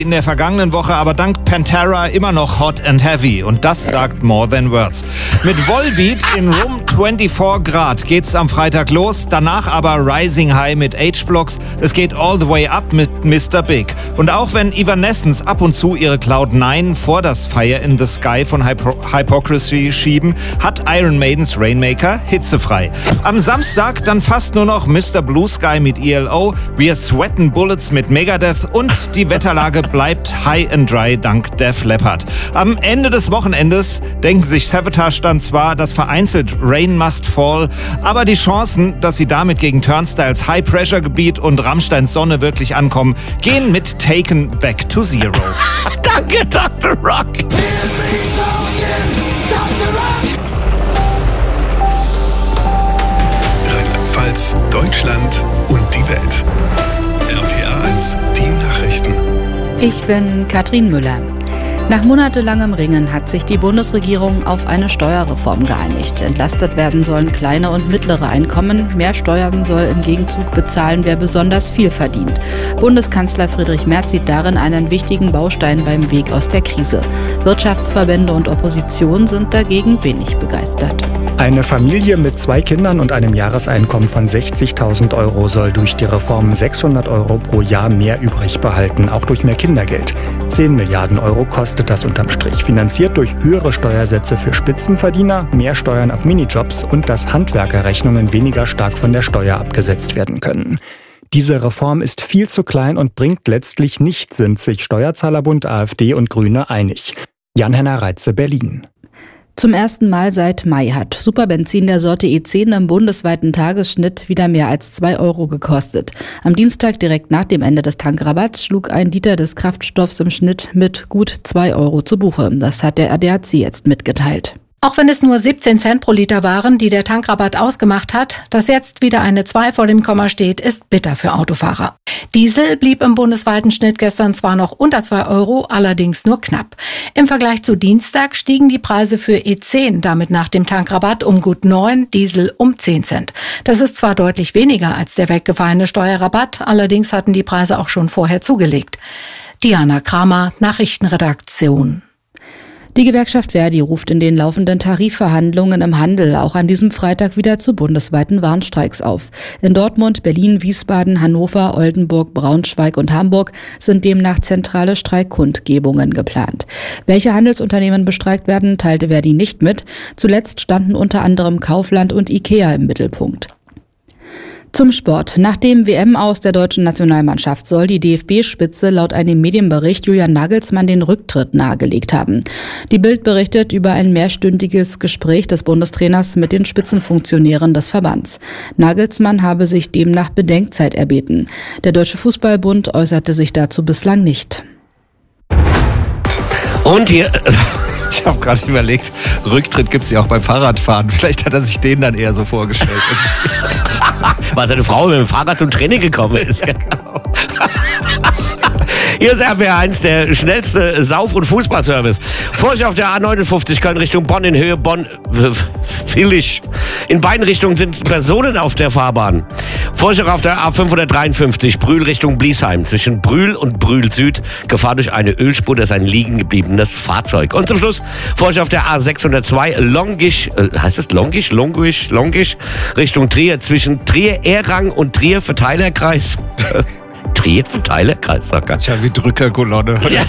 In der vergangenen Woche aber dank Pantera immer noch hot and heavy. Und das sagt more than words. Mit Volbeat in Room 24 Grad geht's am Freitag los. Danach aber Rising High mit H-Blocks. Es geht all the way up mit Mr. Big. Und auch wenn Evanescence ab und zu ihre Cloud9 vor das Fire in the Sky von Hypocrisy schieben, hat Iron Maidens Rainmaker hitzefrei. Am Samstag dann fast nur noch Mr. Blue Sky mit ELO, Wir Sweaten Bullets mit Megadeth und die Wetterlage bleibt high and dry dank Def Leppard. Am Ende des Wochenendes denken sich Savatage dann zwar, dass vereinzelt Rain Must Fall, aber die Chancen, dass sie damit gegen Turnstiles High-Pressure-Gebiet und Rammsteins Sonne wirklich ankommen, gehen mit Taken Back to Zero. Danke, Dr. Rock! Rheinland-Pfalz, Deutschland und die Welt. RPA 1, die Nachrichten. Ich bin Katrin Müller. Nach monatelangem Ringen hat sich die Bundesregierung auf eine Steuerreform geeinigt. Entlastet werden sollen kleine und mittlere Einkommen. Mehr Steuern soll im Gegenzug bezahlen, wer besonders viel verdient. Bundeskanzler Friedrich Merz sieht darin einen wichtigen Baustein beim Weg aus der Krise. Wirtschaftsverbände und Opposition sind dagegen wenig begeistert. Eine Familie mit 2 Kindern und einem Jahreseinkommen von 60.000 Euro soll durch die Reform 600 Euro pro Jahr mehr übrig behalten, auch durch mehr Kindergeld. 10 Milliarden Euro kostet das unterm Strich, finanziert durch höhere Steuersätze für Spitzenverdiener, mehr Steuern auf Minijobs und dass Handwerkerrechnungen weniger stark von der Steuer abgesetzt werden können. Diese Reform ist viel zu klein und bringt letztlich nichts, sind sich Steuerzahlerbund, AfD und Grüne einig. Jan-Henner Reitze, Berlin. Zum ersten Mal seit Mai hat Superbenzin der Sorte E10 im bundesweiten Tagesschnitt wieder mehr als 2 Euro gekostet. Am Dienstag direkt nach dem Ende des Tankrabatts schlug ein Liter des Kraftstoffs im Schnitt mit gut 2 Euro zu Buche. Das hat der ADAC jetzt mitgeteilt. Auch wenn es nur 17 Cent pro Liter waren, die der Tankrabatt ausgemacht hat, dass jetzt wieder eine 2 vor dem Komma steht, ist bitter für Autofahrer. Diesel blieb im bundesweiten Schnitt gestern zwar noch unter 2 Euro, allerdings nur knapp. Im Vergleich zu Dienstag stiegen die Preise für E10, damit nach dem Tankrabatt um gut 9, Diesel um 10 Cent. Das ist zwar deutlich weniger als der weggefallene Steuerrabatt, allerdings hatten die Preise auch schon vorher zugelegt. Diana Kramer, Nachrichtenredaktion. Die Gewerkschaft Verdi ruft in den laufenden Tarifverhandlungen im Handel auch an diesem Freitag wieder zu bundesweiten Warnstreiks auf. In Dortmund, Berlin, Wiesbaden, Hannover, Oldenburg, Braunschweig und Hamburg sind demnach zentrale Streikkundgebungen geplant. Welche Handelsunternehmen bestreikt werden, teilte Verdi nicht mit. Zuletzt standen unter anderem Kaufland und IKEA im Mittelpunkt. Zum Sport. Nach dem WM-Aus der deutschen Nationalmannschaft soll die DFB-Spitze laut einem Medienbericht Julian Nagelsmann den Rücktritt nahegelegt haben. Die Bild berichtet über ein mehrstündiges Gespräch des Bundestrainers mit den Spitzenfunktionären des Verbands. Nagelsmann habe sich demnach Bedenkzeit erbeten. Der Deutsche Fußballbund äußerte sich dazu bislang nicht. Und hier... Ich habe gerade überlegt, Rücktritt gibt's ja auch beim Fahrradfahren. Vielleicht hat er sich den dann eher so vorgestellt. Weil seine Frau mit dem Fahrrad zum Training gekommen ist. Ja, genau. Hier ist RPA1, der schnellste Sauf- und Fußballservice. Vorsicht auf der A59 Köln Richtung Bonn in Höhe Bonn-Villich. In beiden Richtungen sind Personen auf der Fahrbahn. Vorsicht auf der A553 Brühl Richtung Bliesheim. Zwischen Brühl und Brühl Süd Gefahr durch eine Ölspur, das ist ein liegen gebliebenes Fahrzeug. Und zum Schluss Vorsicht auf der A602 Longisch, heißt es Longisch Richtung Trier. Zwischen Trier-Errang und Trier-Verteilerkreis. Trier-Verteilerkreis, sag ich. Ja, wie Drückerkolonne. Ja.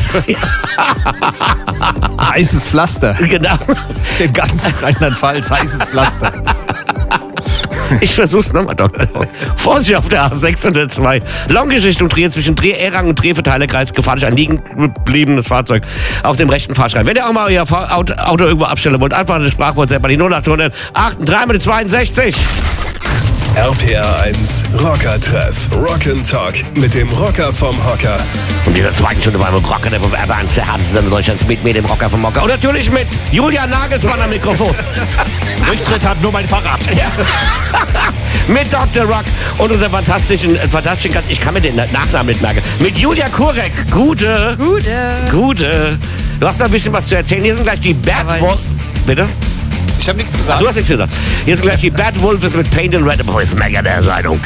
Heißes Pflaster. Genau. Den ganzen Rheinland-Pfalz, heißes Pflaster. Ich versuch's nochmal, Doktor. Vorsicht auf der A602. Longisch Richtung Trier, zwischen Trier-Errang und Trier-Verteilerkreis. Gefahr durch ein liegen gebliebenes Fahrzeug auf dem rechten Fahrstreifen. Wenn ihr auch mal euer Auto irgendwo abstellen wollt, einfach eine Sprachwort bei die 0800 38 62. RPA 1 Rocker-Treff. Rock'n'Talk mit dem Rocker vom Hocker. Und dieser zweiten Stunde beim Rocker-Treff auf RPA 1, der härteste Sender Deutschlands mit mir, dem Rocker vom Hocker. Und natürlich mit Julian Nagelsmann am Mikrofon. Rücktritt hat nur mein Fahrrad. Ja. Mit Dr. Rock und unserem fantastischen Gast, ich kann mir den Nachnamen nicht merken, mit Julia Kurek. Gute. Du hast noch ein bisschen was zu erzählen. Hier sind gleich die Bad Wolves. Bitte? Ich habe nichts gesagt. Du hast nichts gesagt. Hier sind gleich die Bad Wolves mit Paint and Red, bevor es mega der Sendung.